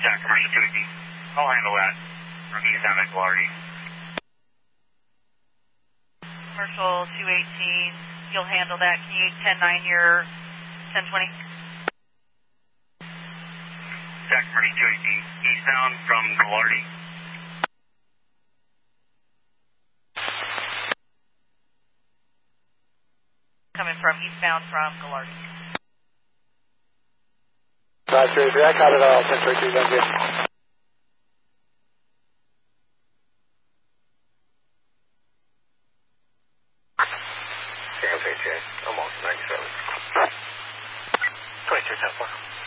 Jack Commercial 218. I'll handle that from eastbound at Gallardi. Commercial 218, you'll handle that. Can you 10-9 your 1020? Jack Commercial 218, eastbound from Gallardi. Coming from eastbound from Gallardi. Roger, I caught it all. 1032, thank you. San Jose, almost 97. 22, 10-4.